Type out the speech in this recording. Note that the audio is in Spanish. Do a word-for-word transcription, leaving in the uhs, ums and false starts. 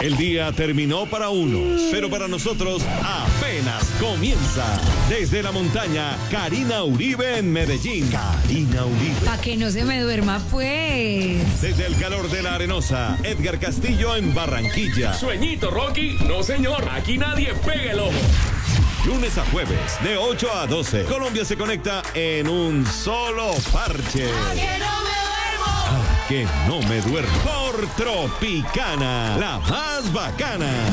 El día terminó para unos, pero para nosotros apenas comienza. Desde la montaña, Karina Uribe en Medellín. Karina Uribe. Pa' que no se me duerma, pues. Desde el calor de la Arenosa, Edgar Castillo en Barranquilla. Sueñito, Rocky. No, señor. Aquí nadie pega el ojo. Lunes a jueves, de ocho a doce, Colombia se conecta en un solo parche. ¡A que no me duermo! ¡A que no me duermo! Por Tropicana, la más bacana.